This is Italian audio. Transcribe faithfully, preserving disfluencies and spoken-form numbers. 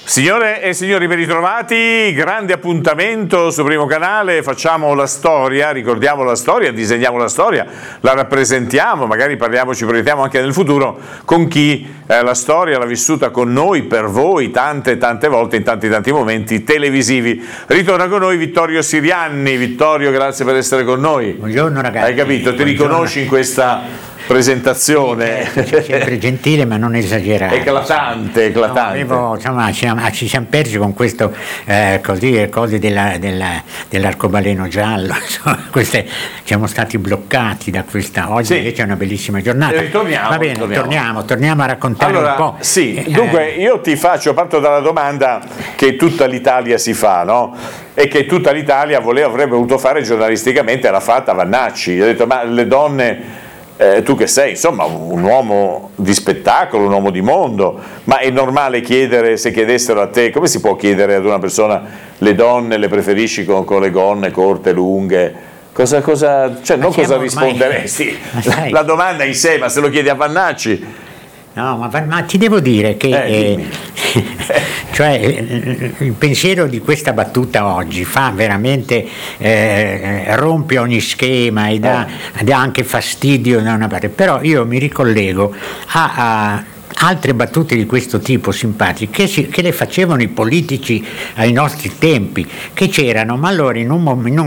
Signore e signori, ben ritrovati, grande appuntamento su Primo Canale, facciamo la storia, ricordiamo la storia, disegniamo la storia, la rappresentiamo, magari parliamo, ci proiettiamo anche nel futuro con chi eh, la storia l'ha vissuta con noi, per voi, tante tante volte, in tanti tanti momenti televisivi. Ritorna con noi Vittorio Sirianni. Vittorio, grazie per essere con noi. Buongiorno ragazzi. Hai capito? Ti Buongiorno. Riconosci in questa presentazione? Sì, certo, sempre gentile ma non esagerato. Eclatante, eclatante. No, avevo, insomma, ci, siamo, ci siamo persi con questo eh, così, cose della, della, dell'arcobaleno giallo, insomma, queste, siamo stati bloccati da questa, oggi sì. Invece è una bellissima giornata. E ritorniamo, Va bene, ritorniamo. torniamo, torniamo a raccontare allora, un po'. Sì, eh, dunque io ti faccio, parto dalla domanda che tutta l'Italia si fa, no? E che tutta l'Italia voleva, avrebbe voluto fare giornalisticamente, l'ha fatta Vannacci. Ha detto, ma le donne... Eh, tu che sei insomma un uomo di spettacolo, un uomo di mondo, ma è normale chiedere, se chiedessero a te, come si può chiedere ad una persona le donne le preferisci con, con le gonne corte, lunghe? Cosa, cosa, cioè non cosa risponderesti? La, la domanda in sé, ma se lo chiedi a Vannacci... No, ma, ma ti devo dire che eh, eh, cioè, il pensiero di questa battuta oggi fa veramente eh, rompe ogni schema e dà, eh. dà anche fastidio da una parte, però io mi ricollego a, a altre battute di questo tipo simpatiche che, si, che le facevano i politici ai nostri tempi, che c'erano, ma allora in un, in un